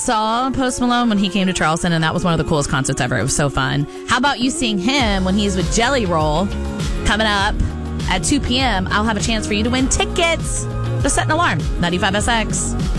saw Post Malone when he came to Charleston, and that was one of the coolest concerts ever. It was so fun. How about you seeing him when he's with Jelly Roll coming up at 2 p.m.? I'll have a chance for you to win tickets. Just set an alarm. 95SX.